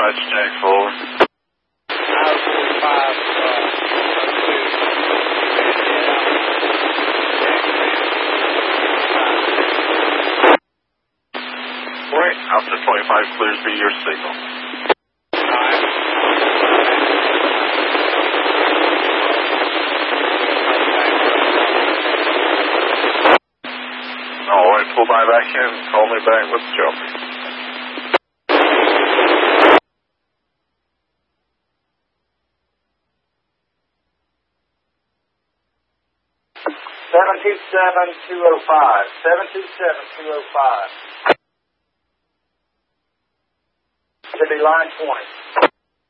Roger, Jack Fuller. Wait, Alpha 25 clears B your signal. Alright, pull by back in. Call me back with Joey. Seven two seven 205. 727-205. Should be line 20.